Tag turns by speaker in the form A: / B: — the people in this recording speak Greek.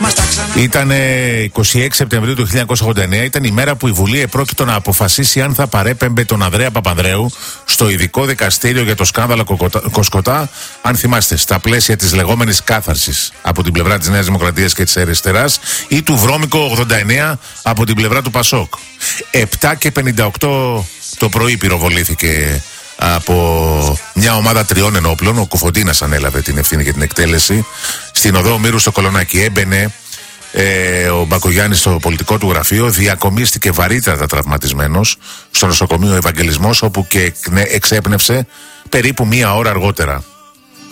A: Ήταν 26 Σεπτεμβρίου του 1989, ήταν η μέρα που η Βουλή επρόκειτο να αποφασίσει αν θα παρέπεμπε τον Ανδρέα Παπανδρέου στο ειδικό δικαστήριο για το σκάνδαλο Κοσκοτά, αν θυμάστε, στα πλαίσια της λεγόμενης κάθαρσης από την πλευρά της Νέας Δημοκρατίας και της Αριστεράς ή του βρώμικο 89 από την πλευρά του Πασόκ. 7:58 το πρωί πυροβολήθηκε από μια ομάδα 3 ενόπλων. Ο Κουφοντίνας ανέλαβε την ευθύνη για την εκτέλεση στην οδό Μύρου στο Κολονάκι. Έμπαινε ο Μπακογιάννης στο πολιτικό του γραφείο, διακομίστηκε βαρύτερα τραυματισμένος στο νοσοκομείο Ευαγγελισμός, όπου και εξέπνευσε περίπου 1 ώρα αργότερα.